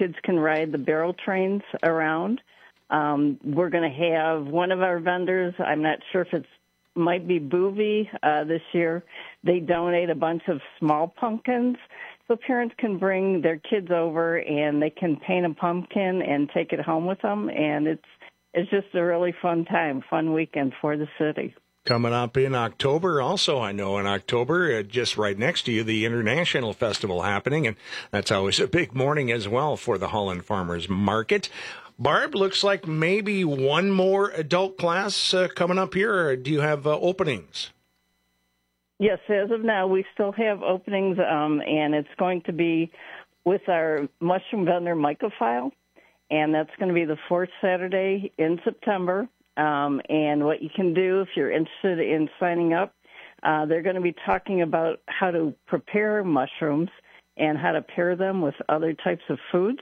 kids can ride the barrel trains around. We're going to have one of our vendors, I'm not sure if it's might be Boovie this year. They donate a bunch of small pumpkins, so parents can bring their kids over and they can paint a pumpkin and take it home with them. And it's just a really fun time, fun weekend for the city. Coming up in October, also I know in October, just right next to you, the International Festival happening, and that's always a big morning as well for the Holland Farmers Market. Barb, looks like maybe one more adult class coming up here, or do you have openings? Yes, as of now, we still have openings, and it's going to be with our mushroom vendor, Mycophile, and that's going to be the fourth Saturday in September. And what you can do if you're interested in signing up, they're going to be talking about how to prepare mushrooms and how to pair them with other types of foods.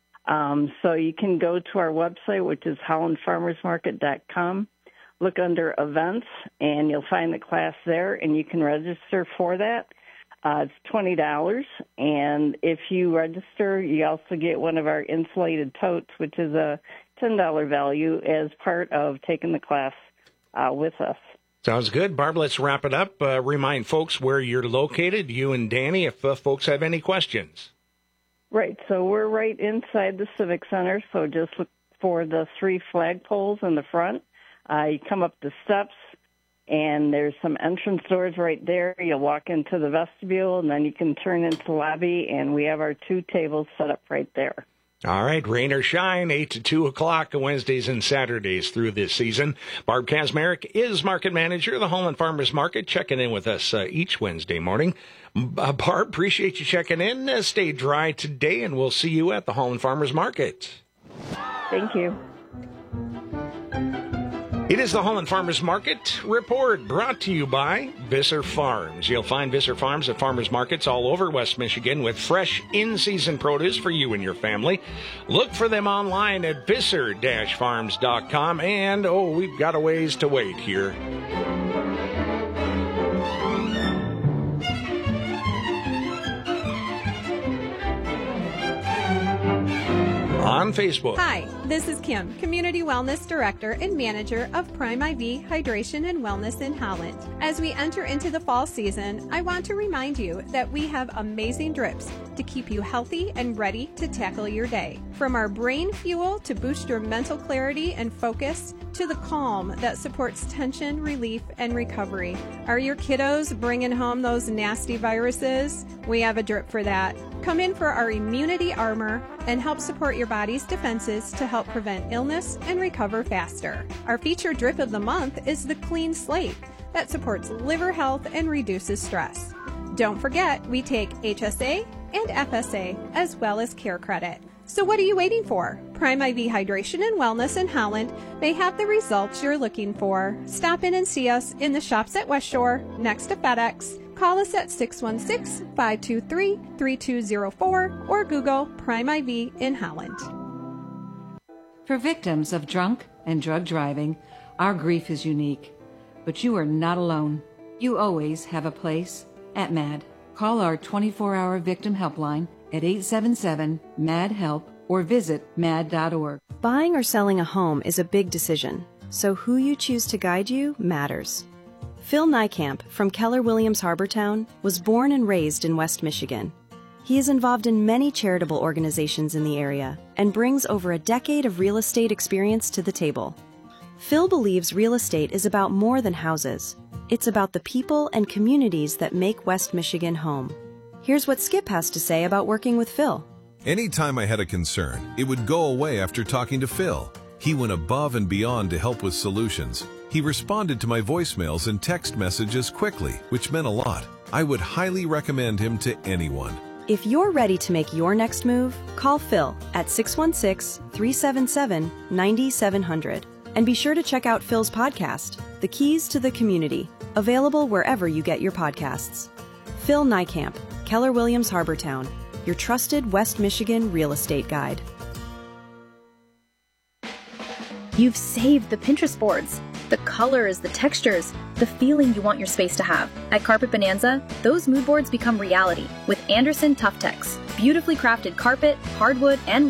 So you can go to our website, which is hollandfarmersmarket.com, look under events, and you'll find the class there, and you can register for that. It's $20, and if you register, you also get one of our insulated totes, which is a $10 value as part of taking the class with us. Sounds good. Barb, let's wrap it up. Remind folks where you're located, you and Danny, if folks have any questions. Right, so we're right inside the Civic Center, so just look for the 3 flagpoles in the front. You come up the steps, and there's some entrance doors right there. You'll walk into the vestibule, and then you can turn into the lobby, and we have our 2 tables set up right there. All right, rain or shine, 8 to 2 o'clock Wednesdays and Saturdays through this season. Barb Kazmarek is market manager of the Holland Farmers Market, checking in with us each Wednesday morning. Barb, appreciate you checking in. Stay dry today, and we'll see you at the Holland Farmers Market. Thank you. It is the Holland Farmers Market Report, brought to you by Visser Farms. You'll find Visser Farms at farmers markets all over West Michigan with fresh in-season produce for you and your family. Look for them online at visser-farms.com. And, we've got a ways to wait here. On Facebook. Hi, this is Kim, Community Wellness Director and Manager of Prime IV Hydration and Wellness in Holland. As we enter into the fall season, I want to remind you that we have amazing drips to keep you healthy and ready to tackle your day. From our brain fuel to boost your mental clarity and focus, to the calm that supports tension, relief, and recovery. Are your kiddos bringing home those nasty viruses? We have a drip for that. Come in for our immunity armor and help support your body's defenses to help prevent illness and recover faster. Our featured drip of the month is the Clean Slate that supports liver health and reduces stress. Don't forget, we take HSA and FSA as well as Care Credit. So what are you waiting for? Prime IV Hydration and Wellness in Holland may have the results you're looking for. Stop in and see us in the shops at West Shore next to FedEx. Call us at 616-523-3204 or Google Prime IV in Holland. For victims of drunk and drug driving, our grief is unique. But you are not alone. You always have a place at MAD. Call our 24-hour victim helpline at 877-MAD-HELP or visit mad.org. Buying or selling a home is a big decision, so who you choose to guide you matters. Phil Niekamp from Keller Williams Harbortown was born and raised in West Michigan. He is involved in many charitable organizations in the area and brings over a decade of real estate experience to the table. Phil believes real estate is about more than houses. It's about the people and communities that make West Michigan home. Here's what Skip has to say about working with Phil. Anytime I had a concern, it would go away after talking to Phil. He went above and beyond to help with solutions. He responded to my voicemails and text messages quickly, which meant a lot. I would highly recommend him to anyone. If you're ready to make your next move, call Phil at 616-377-9700. And be sure to check out Phil's podcast, The Keys to the Community, available wherever you get your podcasts. Phil Niekamp, Keller Williams Harbortown, your trusted West Michigan real estate guide. You've saved the Pinterest boards, the colors, the textures, the feeling you want your space to have. At Carpet Bonanza, those mood boards become reality with Anderson Tough Tex, beautifully crafted carpet, hardwood, and